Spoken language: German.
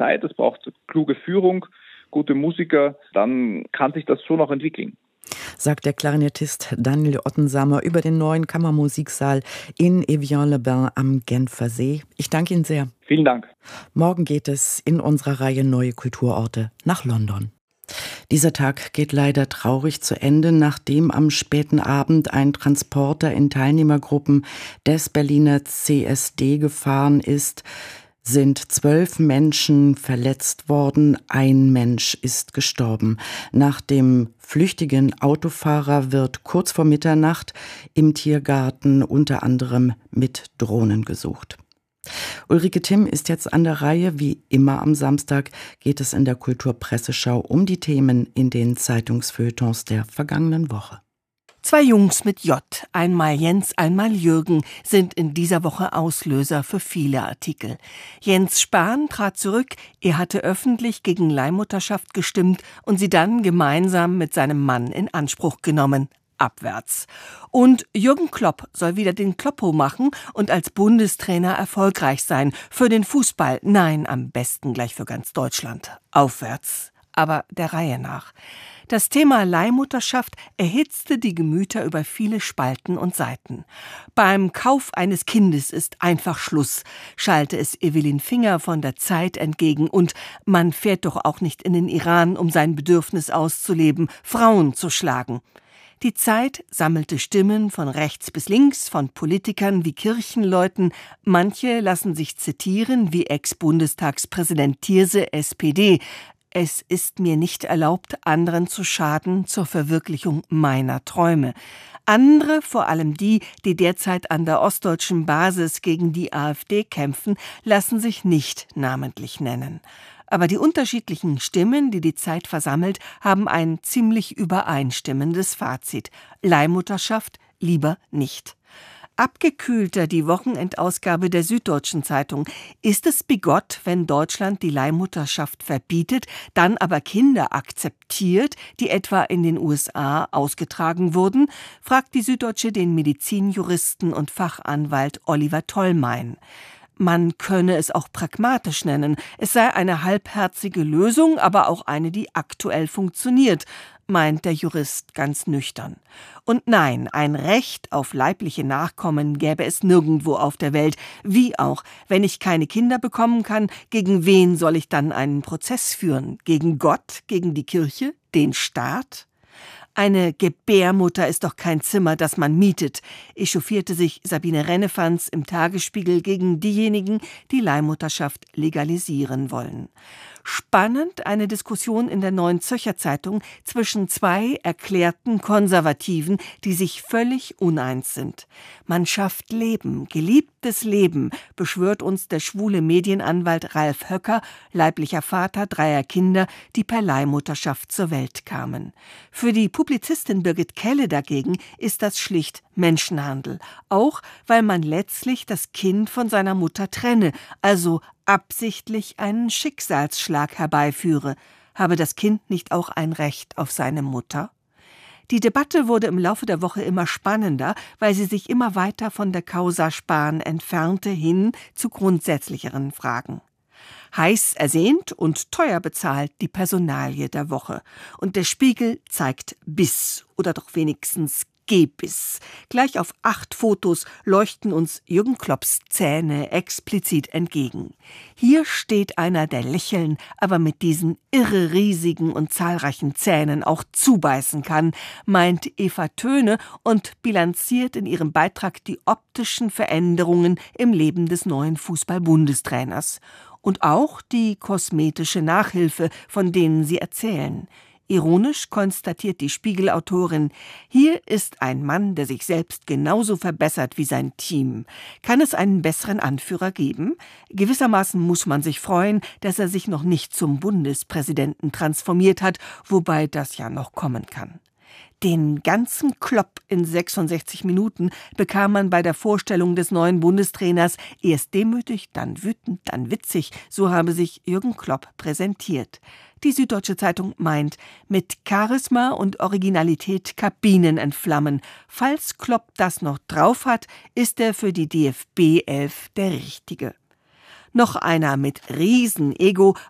Zeit, es braucht kluge Führung, gute Musiker, dann kann sich das schon auch entwickeln. Sagt der Klarinettist Daniel Ottensamer über den neuen Kammermusiksaal in Evian-les-Bains am Genfersee. Ich danke Ihnen sehr. Vielen Dank. Morgen geht es in unserer Reihe Neue Kulturorte nach London. Dieser Tag geht leider traurig zu Ende, nachdem am späten Abend ein Transporter in Teilnehmergruppen des Berliner CSD gefahren ist, sind 12 Menschen verletzt worden, ein Mensch ist gestorben. Nach dem flüchtigen Autofahrer wird kurz vor Mitternacht im Tiergarten unter anderem mit Drohnen gesucht. Ulrike Timm ist jetzt an der Reihe. Wie immer am Samstag geht es in der Kulturpresseschau um die Themen in den Zeitungsfeuilletons der vergangenen Woche. 2 Jungs mit J, einmal Jens, einmal Jürgen, sind in dieser Woche Auslöser für viele Artikel. Jens Spahn trat zurück, er hatte öffentlich gegen Leihmutterschaft gestimmt und sie dann gemeinsam mit seinem Mann in Anspruch genommen. Abwärts. Und Jürgen Klopp soll wieder den Kloppo machen und als Bundestrainer erfolgreich sein. Für den Fußball, nein, am besten gleich für ganz Deutschland. Aufwärts. Aber der Reihe nach. Das Thema Leihmutterschaft erhitzte die Gemüter über viele Spalten und Seiten. Beim Kauf eines Kindes ist einfach Schluss, schallte es Evelyn Finger von der Zeit entgegen. Und man fährt doch auch nicht in den Iran, um sein Bedürfnis auszuleben, Frauen zu schlagen. Die Zeit sammelte Stimmen von rechts bis links, von Politikern wie Kirchenleuten. Manche lassen sich zitieren, wie Ex-Bundestagspräsident Thierse, SPD. Es ist mir nicht erlaubt, anderen zu schaden zur Verwirklichung meiner Träume. Andere, vor allem die, die derzeit an der ostdeutschen Basis gegen die AfD kämpfen, lassen sich nicht namentlich nennen. Aber die unterschiedlichen Stimmen, die die Zeit versammelt, haben ein ziemlich übereinstimmendes Fazit. Leihmutterschaft lieber nicht. Abgekühlter die Wochenendausgabe der Süddeutschen Zeitung. Ist es bigott, wenn Deutschland die Leihmutterschaft verbietet, dann aber Kinder akzeptiert, die etwa in den USA ausgetragen wurden, fragt die Süddeutsche den Medizinjuristen und Fachanwalt Oliver Tollmein. Man könne es auch pragmatisch nennen. Es sei eine halbherzige Lösung, aber auch eine, die aktuell funktioniert, meint der Jurist ganz nüchtern. Und nein, ein Recht auf leibliche Nachkommen gäbe es nirgendwo auf der Welt. Wie auch, wenn ich keine Kinder bekommen kann, gegen wen soll ich dann einen Prozess führen? Gegen Gott? Gegen die Kirche? Den Staat? Eine Gebärmutter ist doch kein Zimmer, das man mietet, echauffierte sich Sabine Rennefanz im Tagesspiegel gegen diejenigen, die Leihmutterschaft legalisieren wollen. Spannend eine Diskussion in der Neuen Zürcher Zeitung zwischen 2 erklärten Konservativen, die sich völlig uneins sind. Man schafft Leben, geliebtes Leben, beschwört uns der schwule Medienanwalt Ralf Höcker, leiblicher Vater 3 Kinder, die per Leihmutterschaft zur Welt kamen. Für die Publizistin Birgit Kelle dagegen ist das schlicht Menschenhandel, auch weil man letztlich das Kind von seiner Mutter trenne, also absichtlich einen Schicksalsschlag herbeiführe. Habe das Kind nicht auch ein Recht auf seine Mutter? Die Debatte wurde im Laufe der Woche immer spannender, weil sie sich immer weiter von der Causa Spahn entfernte hin zu grundsätzlicheren Fragen. Heiß ersehnt und teuer bezahlt die Personalie der Woche. Und der Spiegel zeigt Biss oder doch wenigstens Gebiss. Gleich auf 8 Fotos leuchten uns Jürgen Klopps Zähne explizit entgegen. Hier steht einer, der lächeln, aber mit diesen irre riesigen und zahlreichen Zähnen auch zubeißen kann, meint Eva Töne und bilanziert in ihrem Beitrag die optischen Veränderungen im Leben des neuen Fußball-Bundestrainers. Und auch die kosmetische Nachhilfe, von denen sie erzählen. Ironisch konstatiert die Spiegelautorin, hier ist ein Mann, der sich selbst genauso verbessert wie sein Team. Kann es einen besseren Anführer geben? Gewissermaßen muss man sich freuen, dass er sich noch nicht zum Bundespräsidenten transformiert hat, wobei das ja noch kommen kann. Den ganzen Klopp in 66 Minuten bekam man bei der Vorstellung des neuen Bundestrainers erst demütig, dann wütend, dann witzig, so habe sich Jürgen Klopp präsentiert. Die Süddeutsche Zeitung meint, mit Charisma und Originalität Kabinen entflammen. Falls Klopp das noch drauf hat, ist er für die DFB 11 der Richtige. Noch einer mit Riesen-Ego,